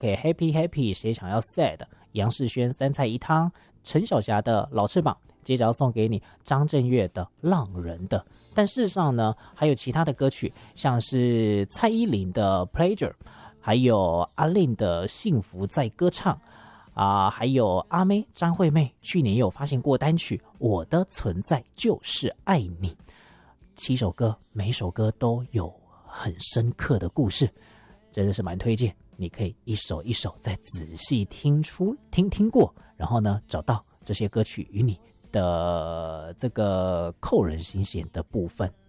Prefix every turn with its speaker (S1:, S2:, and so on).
S1: 给 Happy Happy 谁想要 Sad， 杨世轩三菜一汤，陈小霞的老翅膀，接着要送给你张震岳的浪人的。但事实上呢，还有其他的歌曲，像是蔡依林的 Pleasure， 还有阿令的幸福在歌唱还有阿妹张惠妹去年也有发行过单曲我的存在就是爱你。7首歌，每首歌都有很深刻的故事，真的是蛮推荐你可以一首一首再仔细听过，然后呢找到这些歌曲与你的这个扣人心弦的部分。